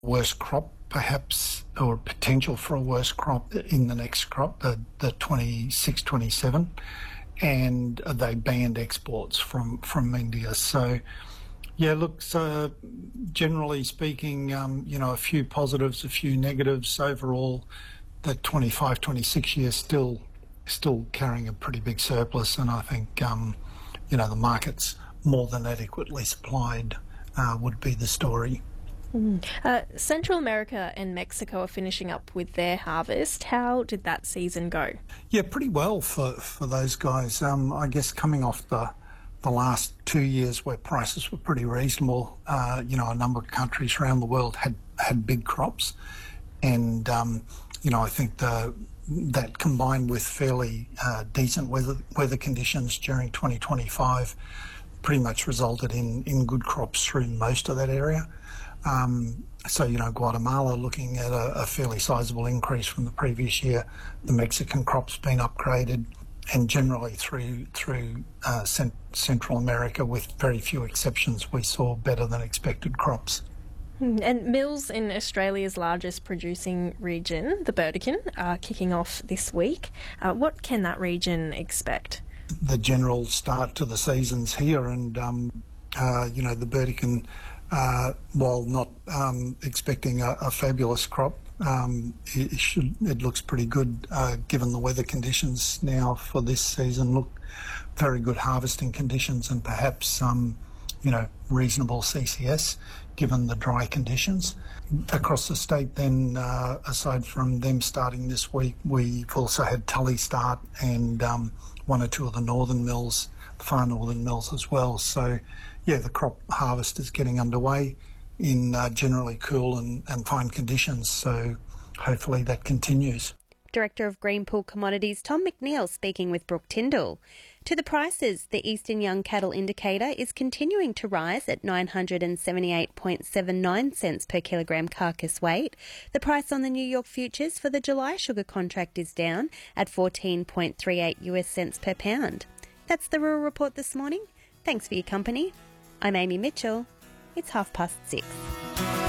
worse crop perhaps, or potential for a worse crop in the next crop, the 26-27, and they banned exports from India. So, yeah, look, so generally speaking, a few positives, a few negatives. Overall, the 25-26 year still carrying a pretty big surplus, and I think, the market's more than adequately supplied would be the story. Central America and Mexico are finishing up with their harvest. How did that season go? Yeah, pretty well for those guys. I guess coming off the last 2 years where prices were pretty reasonable, a number of countries around the world had big crops, and I think that combined with fairly decent weather conditions during 2025 pretty much resulted in good crops through most of that area. Guatemala looking at a fairly sizable increase from the previous year. The Mexican crop's been upgraded, and generally through Central America, with very few exceptions, we saw better than expected crops. And mills in Australia's largest producing region, the Burdekin, are kicking off this week. What can that region expect? The general start to the season's here, and the Burdekin, while not expecting a fabulous crop, it looks pretty good given the weather conditions now for this season. Look, very good harvesting conditions, and perhaps reasonable CCS given the dry conditions. Across the state then, aside from them starting this week, we've also had Tully start, and one or two of the northern mills, the far northern mills as well. So, yeah, the crop harvest is getting underway in generally cool and fine conditions, so hopefully that continues. Director of Greenpool Commodities, Tom McNeil, speaking with Brooke Tyndall. To the prices, the Eastern Young Cattle Indicator is continuing to rise at 978.79 cents per kilogram carcass weight. The price on the New York futures for the July sugar contract is down at 14.38 US cents per pound. That's the Rural Report this morning. Thanks for your company. I'm Amy Mitchell. It's 6:30.